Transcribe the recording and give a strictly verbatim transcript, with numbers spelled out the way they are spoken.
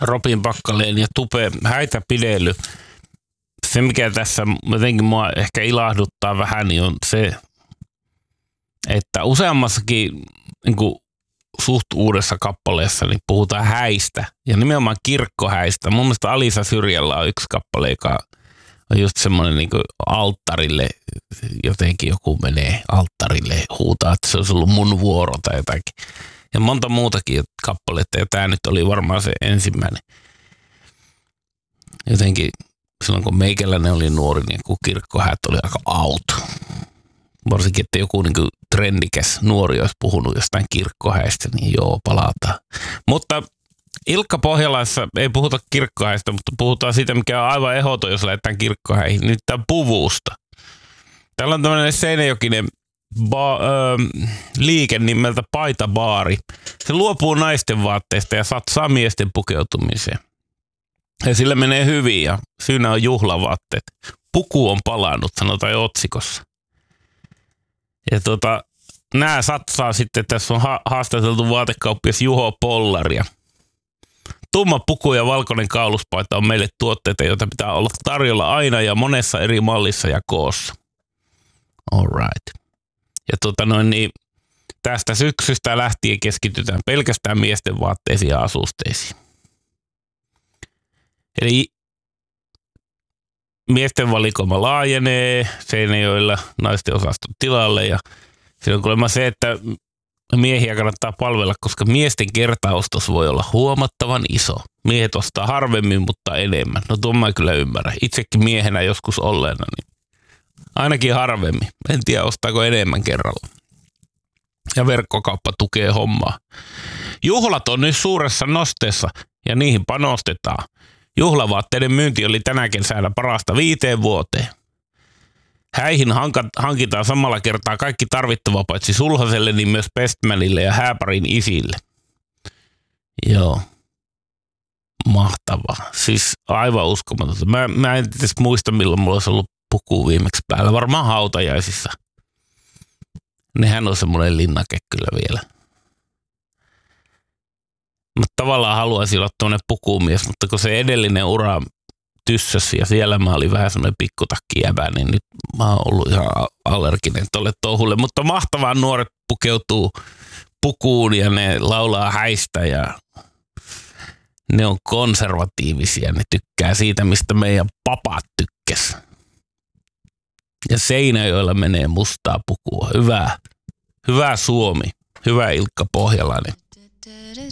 Robin Packalén ja Tupe häitä pidely. Se, mikä tässä jotenkin mua ehkä ilahduttaa vähän, niin on se, että useammassakin niin kuin suht uudessa kappaleessa niin puhutaan häistä ja nimenomaan kirkkohäistä. Mun mielestä Alisa Syrjällä on yksi kappale, joka on just semmoinen niin kuin alttarille, jotenkin joku menee alttarille huutaa, että se olisi ollut mun vuoro tai jotakin. Ja monta muutakin kappaletta ja tämä nyt oli varmaan se ensimmäinen. Jotenkin silloin kun meikäläinen oli nuori, niin kun kirkkohäät oli aika out. Varsinkin, että joku niin kuin trendikäs nuori olisi puhunut jostain kirkkohäistä, niin joo, palataan. Mutta Ilkka Pohjalaissa ei puhuta kirkkohäistä, mutta puhutaan siitä, mikä on aivan ehdoton, jos lähdetään kirkkohäihin. Nyt tämän puvusta. Täällä on tämmöinen seinäjokinen ba- ö, liike nimeltä Paitabaari. Se luopuu naisten vaatteista ja satsaa miesten pukeutumiseen. Ja sillä menee hyvin ja syynä on juhlavaatteet. Puku on palannut, sanotaan jo otsikossa. Ja tota, nää satsaa sitten, tässä on ha- haastateltu vaatekauppias Juho Pollaria. Tumma puku ja valkoinen kauluspaita on meille tuotteita, joita pitää olla tarjolla aina ja monessa eri mallissa ja koossa. All right. Ja tota noin niin, tästä syksystä lähtien keskitytään pelkästään miesten vaatteisiin ja asusteisiin. Eli miesten valikoima laajenee Seinäjoella naisten osaston tilalle ja siinä on kuulemma se, että miehiä kannattaa palvella, koska miesten kertaostos voi olla huomattavan iso. Miehet ostaa harvemmin, mutta enemmän. No tuon mä kyllä ymmärrän. Itsekin miehenä joskus olleena, niin ainakin harvemmin. En tiedä, ostaako enemmän kerralla. Ja verkkokauppa tukee hommaa. Juhlat on nyt suuressa nosteessa ja niihin panostetaan. Juhlavaatteiden myynti oli tänä kesänä parasta viiteen vuoteen. Häihin hankitaan samalla kertaa kaikki tarvittava paitsi sulhaselle, niin myös Bestmanille ja hääparin isille. Joo. Mahtavaa. Siis aivan uskomatonta. Mä, mä en edes muista, milloin mulla olisi ollut puku viimeksi päällä. Varmaan hautajaisissa. Nehän on semmoinen linnake kyllä vielä. Mä tavallaan haluaisin olla tuonne pukumies, mutta kun se edellinen ura tyssäsi ja siellä mä olin vähän semmoinen pikkutakkijäbä, niin nyt mä oon ollut ihan allerginen tolle touhulle. Mutta mahtavaa, nuoret pukeutuu pukuun ja ne laulaa häistä ja ne on konservatiivisia. Ne tykkää siitä, mistä meidän papat tykkäs. Ja Seinäjoella menee mustaa pukua. Hyvä, hyvä Suomi. Hyvä Ilkka Pohjalainen.